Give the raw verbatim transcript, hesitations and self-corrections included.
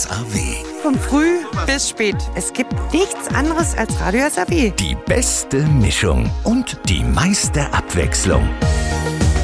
S A W. Von früh bis spät. Es gibt nichts anderes als Radio S A W. Die beste Mischung und die meiste Abwechslung.